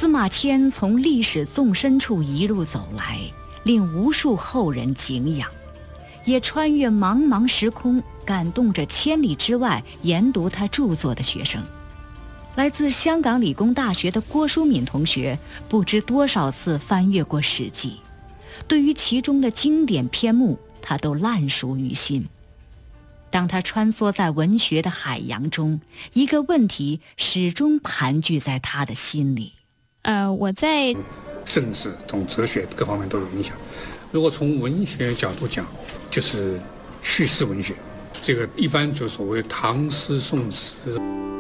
司马迁从历史纵深处一路走来，令无数后人敬仰，也穿越茫茫时空，感动着千里之外研读他著作的学生。来自香港理工大学的郭淑敏同学，不知多少次翻阅过《史记》，对于其中的经典篇目，他都烂熟于心。当他穿梭在文学的海洋中，一个问题始终盘踞在他的心里。 我在政治、从哲学各方面都有影响。如果从文学角度讲，就是叙事文学，这个一般就所谓唐诗宋词。